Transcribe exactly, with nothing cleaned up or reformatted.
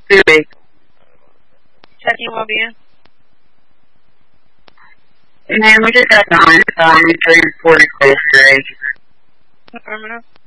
Two weeks. Checking will be in. And then we just got the on, so I'm three forty close today. Affirmative.